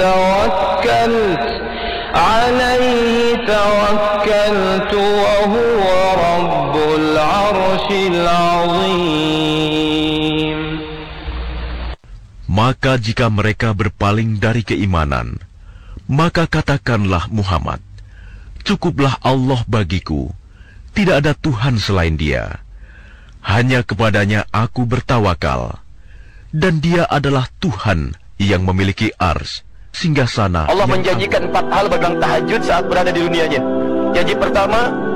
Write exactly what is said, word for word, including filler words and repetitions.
توكلت عليه توكلت وهو رب العرش العظيم. Maka jika mereka berpaling dari keimanan, maka katakanlah Muhammad, cukuplah Allah bagiku, tidak ada Tuhan selain Dia. Hanya kepadanya aku bertawakal, dan Dia adalah Tuhan yang memiliki ars, singgasana. Allah menjanjikan empat hal bagi tahajud saat berada di dunianya. Janji pertama,